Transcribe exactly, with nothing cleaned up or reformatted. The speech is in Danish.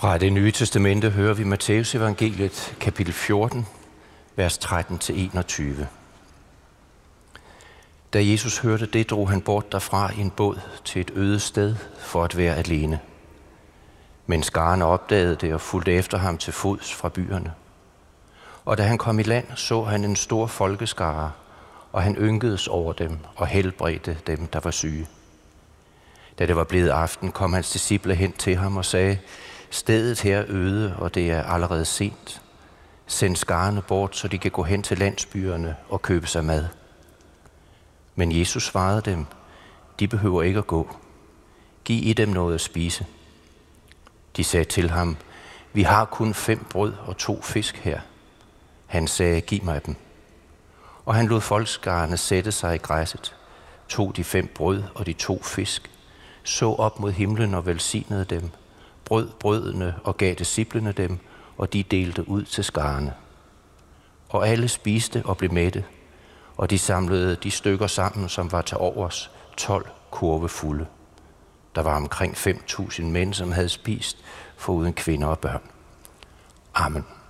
Fra Det Nye Testamente hører vi Matteus evangeliet, kapitel fjorten, vers tretten til enogtyve. Da Jesus hørte det, drog han bort derfra i en båd til et øde sted for at være alene. Men skarne opdagede det og fulgte efter ham til fods fra byerne. Og da han kom i land, så han en stor folkeskare, og han ynkedes over dem og helbredte dem, der var syge. Da det var blevet aften, kom hans disciple hen til ham og sagde: Stedet her er øde, og det er allerede sent. Send skarne bort, så de kan gå hen til landsbyerne og købe sig mad. Men Jesus svarede dem: De behøver ikke at gå. Giv I dem noget at spise. De sagde til ham: Vi har kun fem brød og to fisk her. Han sagde: Giv mig dem. Og han lod folkskarne sætte sig i græsset, tog de fem brød og de to fisk, så op mod himlen og velsignede dem, brød brødene og gav disciplene dem, og de delte ud til skarne. Og alle spiste og blev mætte, og de samlede de stykker sammen, som var til overs, tolv kurve fulde. Der var omkring fem tusind mænd, som havde spist, foruden kvinder og børn. Amen.